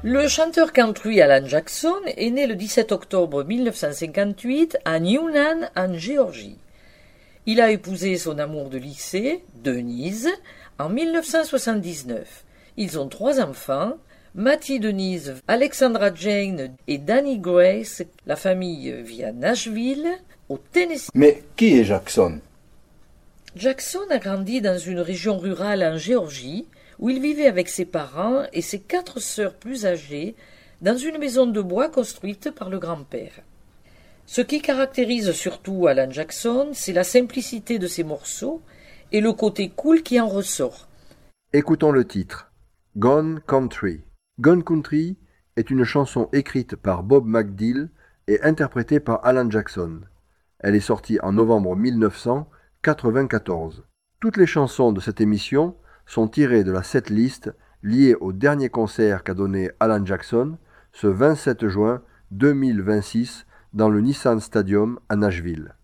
Le chanteur country Alan Jackson est né le 17 octobre 1958 à Newnan, en Géorgie. Il a épousé son amour de lycée, Denise, en 1979. Ils ont 3 enfants, Matty Denise, Alexandra Jane et Danny Grace. La famille vit à Nashville, au Tennessee. Mais qui est Jackson? Jackson a grandi dans une région rurale en Géorgie, où il vivait avec ses parents et ses 4 sœurs plus âgées, dans une maison de bois construite par le grand-père. Ce qui caractérise surtout Alan Jackson, c'est la simplicité de ses morceaux et le côté cool qui en ressort. Écoutons le titre, Gone Country. Gone Country est une chanson écrite par Bob McDill et interprétée par Alan Jackson. Elle est sortie en novembre 1994. Toutes les chansons de cette émission sont tirées de la setlist liée au dernier concert qu'a donné Alan Jackson ce 27 juin 2026 dans le Nissan Stadium à Nashville.